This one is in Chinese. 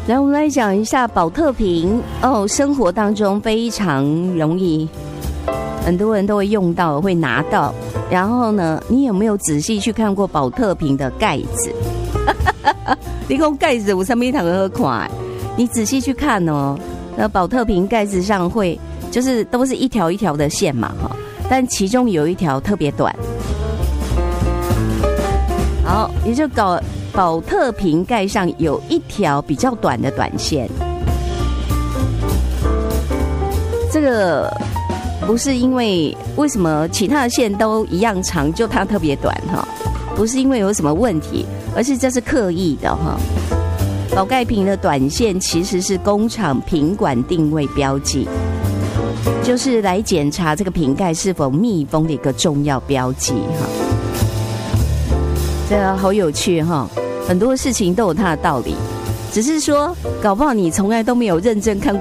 来，我们来讲一下保特瓶哦，生活当中非常容易，很多人都会用到，会拿到。然后呢，你有没有仔细去看过保特瓶的盖子？你讲盖子有什么好看？你仔细去看哦，那保特瓶盖子上会就是都是一条一条的线嘛，哈，但其中有一条特别短。好，也就保特瓶盖上有一条比较短的短线。这个不是因为什么其他的线都一样长，就它特别短哈，不是因为有什么问题，而是这是刻意的哈。保盖瓶的短线其实是工厂品管定位标记，就是来检查这个瓶盖是否密封的一个重要标记哈。这好有趣哈，很多事情都有它的道理，只是说搞不好你从来都没有认真看过